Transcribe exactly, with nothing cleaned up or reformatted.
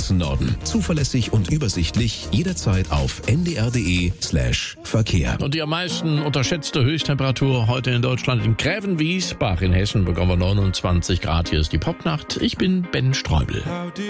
ganzen Norden. Zuverlässig und übersichtlich jederzeit auf n d r punkt d e slash Verkehr. Und die am meisten unterschätzte Höchsttemperatur heute in Deutschland in Grävenwiesbach in Hessen bekommen wir neunundzwanzig Grad. Hier ist die Popnacht. Ich bin Ben Streubel.